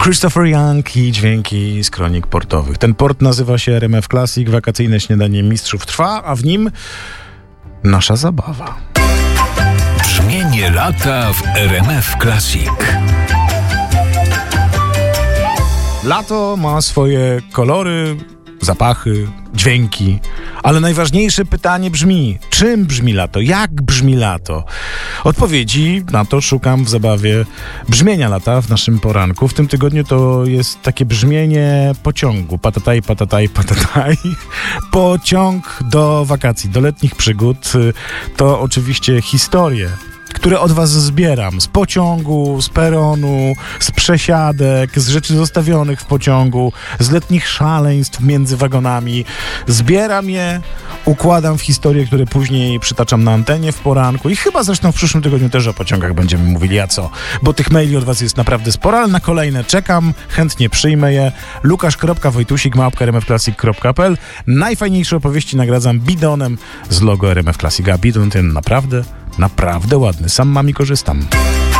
Christopher Young i dźwięki z kronik portowych. Ten port nazywa się RMF Classic. Wakacyjne śniadanie mistrzów trwa, a w nim nasza zabawa. Brzmienie lata w RMF Classic. Lato ma swoje kolory, zapachy, dźwięki, ale najważniejsze pytanie brzmi: czym brzmi lato? Jak brzmi lato? Odpowiedzi na to szukam w zabawie brzmienia lata w naszym poranku. W tym tygodniu to jest takie brzmienie pociągu. Patataj, patataj, patataj. Pociąg do wakacji, do letnich przygód. To oczywiście historie, które od was zbieram. Z pociągu, z peronu, z przesiadek, z rzeczy zostawionych w pociągu, z letnich szaleństw między wagonami. Zbieram je, układam w historie, które później przytaczam na antenie w poranku i chyba zresztą w przyszłym tygodniu też o pociągach będziemy mówili, a co? Bo tych maili od was jest naprawdę sporo, ale na kolejne czekam, chętnie przyjmę je. Lukasz.Wojtusik@rmfclassic.pl. Najfajniejsze opowieści nagradzam bidonem z logo RMF Classic. A bidon ten naprawdę ładny. Sam mam i korzystam.